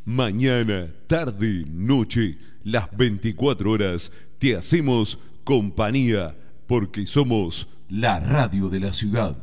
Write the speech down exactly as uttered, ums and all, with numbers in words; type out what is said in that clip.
Mañana, tarde, noche, las veinticuatro horas te hacemos compañía porque somos la radio de la ciudad.